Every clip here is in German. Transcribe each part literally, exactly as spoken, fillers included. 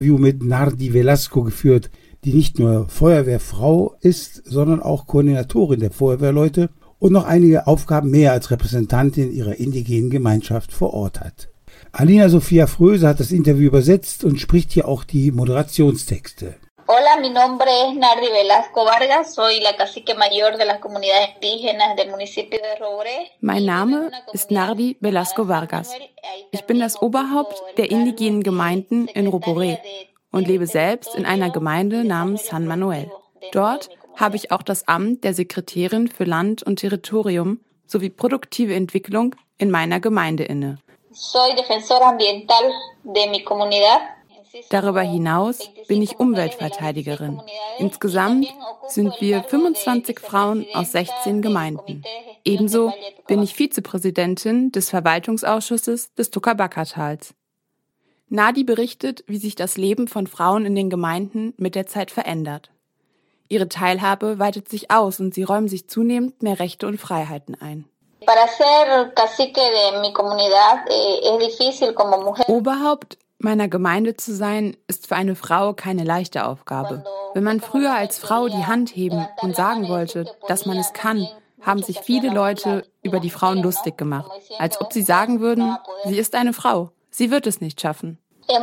Interview mit Nardi Velasco geführt, die nicht nur Feuerwehrfrau ist, sondern auch Koordinatorin der Feuerwehrleute und noch einige Aufgaben mehr als Repräsentantin ihrer indigenen Gemeinschaft vor Ort hat. Alina Sophia Fröse hat das Interview übersetzt und spricht hier auch die Moderationstexte. Hola, mi nombre es Nardi Velasco Vargas, soy la cacique mayor de las comunidades indígenas del municipio de Roboré. Mein Name ist Nardi Velasco Vargas. Ich bin das Oberhaupt der indigenen Gemeinden in Roboré und lebe selbst in einer Gemeinde namens San Manuel. Dort habe ich auch das Amt der Sekretärin für Land und Territorium sowie produktive Entwicklung in meiner Gemeinde inne. Soy defensora ambiental de mi comunidad. Darüber hinaus bin ich Umweltverteidigerin. Insgesamt sind wir fünfundzwanzig Frauen aus sechzehn Gemeinden. Ebenso bin ich Vizepräsidentin des Verwaltungsausschusses des Tocabaca-Tals. Nardi berichtet, wie sich das Leben von Frauen in den Gemeinden mit der Zeit verändert. Ihre Teilhabe weitet sich aus und sie räumen sich zunehmend mehr Rechte und Freiheiten ein. Oberhaupt meiner Gemeinde zu sein, ist für eine Frau keine leichte Aufgabe. Wenn man früher als Frau die Hand heben und sagen wollte, dass man es kann, haben sich viele Leute über die Frauen lustig gemacht, als ob sie sagen würden, sie ist eine Frau, sie wird es nicht schaffen.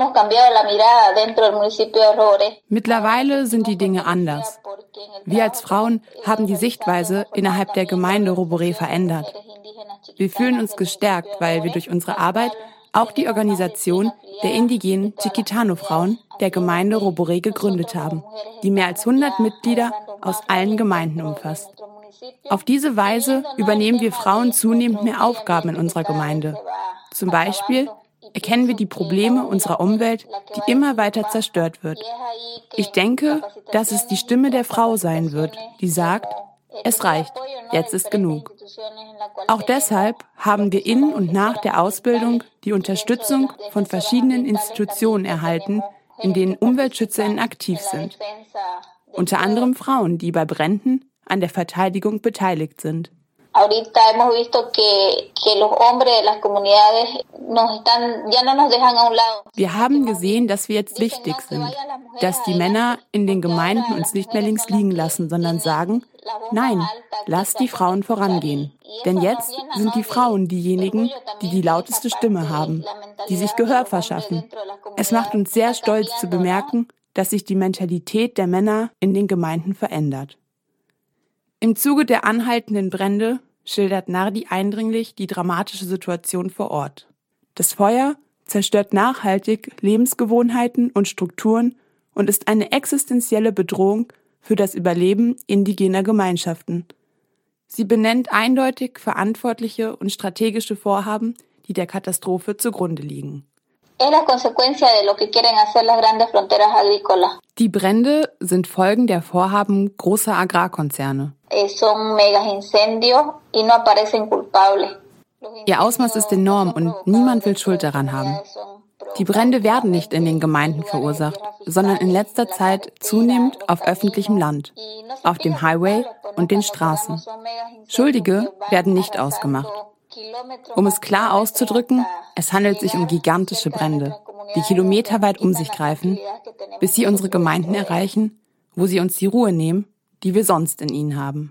Mittlerweile sind die Dinge anders. Wir als Frauen haben die Sichtweise innerhalb der Gemeinde Roboré verändert. Wir fühlen uns gestärkt, weil wir durch unsere Arbeit auch die Organisation der indigenen Chiquitano-Frauen der Gemeinde Roboré gegründet haben, die mehr als hundert Mitglieder aus allen Gemeinden umfasst. Auf diese Weise übernehmen wir Frauen zunehmend mehr Aufgaben in unserer Gemeinde. Zum Beispiel erkennen wir die Probleme unserer Umwelt, die immer weiter zerstört wird. Ich denke, dass es die Stimme der Frau sein wird, die sagt, es reicht, jetzt ist genug. Auch deshalb haben wir in und nach der Ausbildung die Unterstützung von verschiedenen Institutionen erhalten, in denen UmweltschützerInnen aktiv sind. Unter anderem Frauen, die bei Bränden an der Verteidigung beteiligt sind. Wir haben gesehen, dass wir jetzt wichtig sind, dass die Männer in den Gemeinden uns nicht mehr links liegen lassen, sondern sagen, nein, lass die Frauen vorangehen. Denn jetzt sind die Frauen diejenigen, die die lauteste Stimme haben, die sich Gehör verschaffen. Es macht uns sehr stolz zu bemerken, dass sich die Mentalität der Männer in den Gemeinden verändert. Im Zuge der anhaltenden Brände schildert Nardi eindringlich die dramatische Situation vor Ort. Das Feuer zerstört nachhaltig Lebensgewohnheiten und Strukturen und ist eine existenzielle Bedrohung für das Überleben indigener Gemeinschaften. Sie benennt eindeutig verantwortliche und strategische Vorhaben, die der Katastrophe zugrunde liegen. Die Brände sind Folgen der Vorhaben großer Agrarkonzerne. Ihr Ausmaß ist enorm und niemand will Schuld daran haben. Die Brände werden nicht in den Gemeinden verursacht, sondern in letzter Zeit zunehmend auf öffentlichem Land, auf dem Highway und den Straßen. Schuldige werden nicht ausgemacht. Um es klar auszudrücken, es handelt sich um gigantische Brände, die kilometerweit um sich greifen, bis sie unsere Gemeinden erreichen, wo sie uns die Ruhe nehmen, die wir sonst in ihnen haben.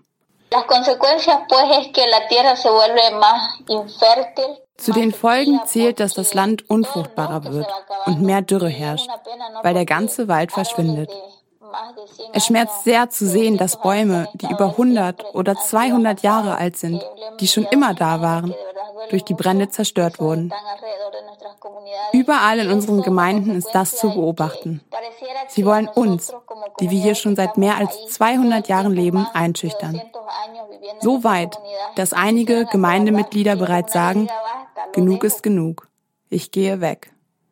Zu den Folgen zählt, dass das Land unfruchtbarer wird und mehr Dürre herrscht, weil der ganze Wald verschwindet. Es schmerzt sehr zu sehen, dass Bäume, die über hundert oder zweihundert Jahre alt sind, die schon immer da waren, durch die Brände zerstört wurden. Überall in unseren Gemeinden ist das zu beobachten. Sie wollen uns, die wir hier schon seit mehr als zweihundert Jahren leben, einschüchtern. So weit, dass einige Gemeindemitglieder bereits sagen, genug ist genug, ich gehe weg.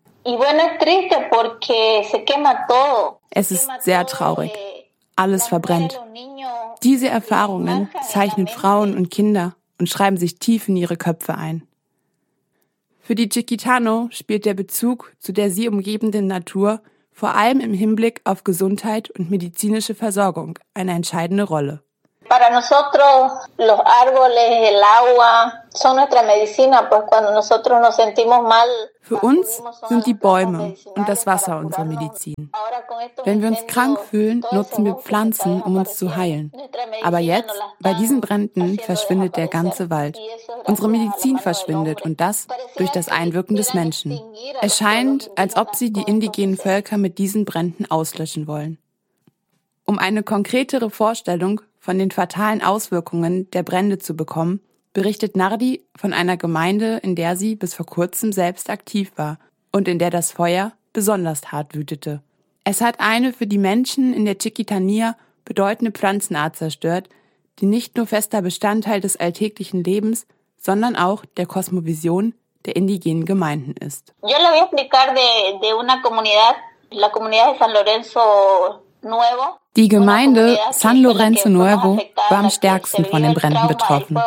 Es ist sehr traurig. Alles verbrennt. Diese Erfahrungen zeichnen Frauen und Kinder und schreiben sich tief in ihre Köpfe ein. Für die Chiquitano spielt der Bezug zu der sie umgebenden Natur vor allem im Hinblick auf Gesundheit und medizinische Versorgung eine entscheidende Rolle. Für uns sind die Bäume und das Wasser unsere Medizin. Wenn wir uns krank fühlen, nutzen wir Pflanzen, um uns zu heilen. Aber jetzt, bei diesen Bränden, verschwindet der ganze Wald. Unsere Medizin verschwindet und das durch das Einwirken des Menschen. Es scheint, als ob sie die indigenen Völker mit diesen Bränden auslöschen wollen. Um eine konkretere Vorstellung von den fatalen Auswirkungen der Brände zu bekommen, berichtet Nardi von einer Gemeinde, in der sie bis vor kurzem selbst aktiv war und in der das Feuer besonders hart wütete. Es hat eine für die Menschen in der Chiquitania bedeutende Pflanzenart zerstört, die nicht nur fester Bestandteil des alltäglichen Lebens, sondern auch der Kosmovision der indigenen Gemeinden ist. Yo le voy a explicar de, de una comunidad, la comunidad de San Lorenzo Nuevo. Die Gemeinde San Lorenzo Nuevo war am stärksten von den Bränden betroffen.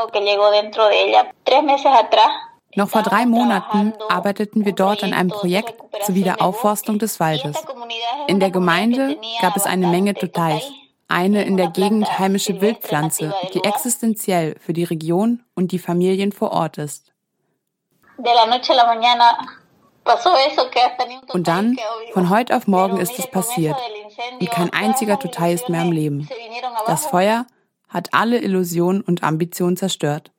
Noch vor drei Monaten arbeiteten wir dort an einem Projekt zur Wiederaufforstung des Waldes. In der Gemeinde gab es eine Menge Totais, eine in der Gegend heimische Wildpflanze, die existenziell für die Region und die Familien vor Ort ist. Und dann, von heute auf morgen ist es passiert. Und kein einziger Totai ist mehr am Leben. Das Feuer hat alle Illusionen und Ambitionen zerstört.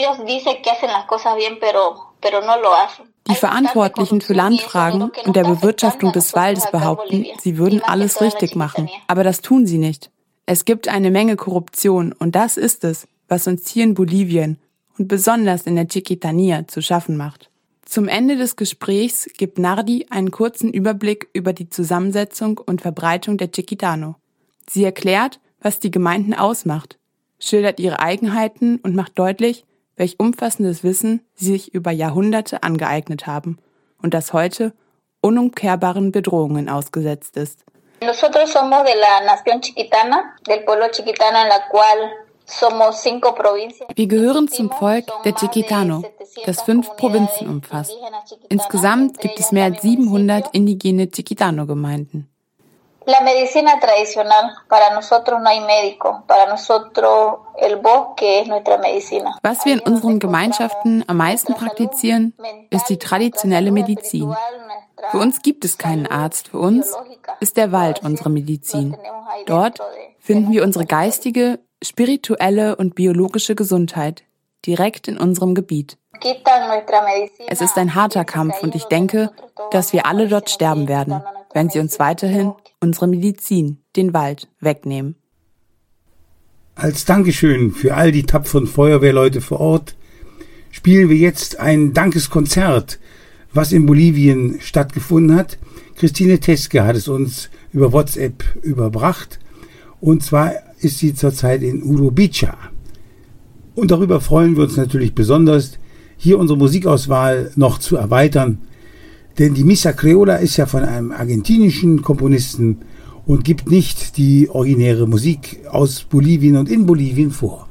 Die Verantwortlichen für Landfragen und der Bewirtschaftung des Waldes behaupten, sie würden alles richtig machen. Aber das tun sie nicht. Es gibt eine Menge Korruption und das ist es, was uns hier in Bolivien und besonders in der Chiquitania zu schaffen macht. Zum Ende des Gesprächs gibt Nardi einen kurzen Überblick über die Zusammensetzung und Verbreitung der Chiquitano. Sie erklärt, was die Gemeinden ausmacht, schildert ihre Eigenheiten und macht deutlich, welch umfassendes Wissen sie sich über Jahrhunderte angeeignet haben und das heute unumkehrbaren Bedrohungen ausgesetzt ist. Nosotros somos de la nación chiquitana, del pueblo chiquitano, en la cual wir gehören zum Volk der Chiquitano, das fünf Provinzen umfasst. Insgesamt gibt es mehr als siebenhundert indigene Chiquitano-Gemeinden. Was wir in unseren Gemeinschaften am meisten praktizieren, ist die traditionelle Medizin. Für uns gibt es keinen Arzt, für uns ist der Wald unsere Medizin. Dort finden wir unsere geistige, spirituelle und biologische Gesundheit direkt in unserem Gebiet. Es ist ein harter Kampf und ich denke, dass wir alle dort sterben werden, wenn sie uns weiterhin unsere Medizin, den Wald, wegnehmen. Als Dankeschön für all die tapferen Feuerwehrleute vor Ort spielen wir jetzt ein Dankeskonzert, was in Bolivien stattgefunden hat. Christine Teske hat es uns über WhatsApp überbracht und zwar ist sie zurzeit in Urubica. Und darüber freuen wir uns natürlich besonders, hier unsere Musikauswahl noch zu erweitern. Denn die Missa Creola ist ja von einem argentinischen Komponisten und gibt nicht die originäre Musik aus Bolivien und in Bolivien vor.